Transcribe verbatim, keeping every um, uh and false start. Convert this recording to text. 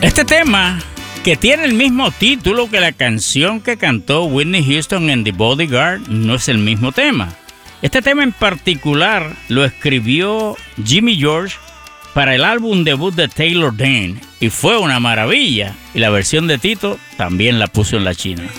Este tema, que tiene el mismo título que la canción que cantó Whitney Houston en The Bodyguard, no es el mismo tema. Este tema en particular lo escribió Jimmy George para el álbum debut de Taylor Dayne y fue una maravilla. Y la versión de Tito también la puso en la China.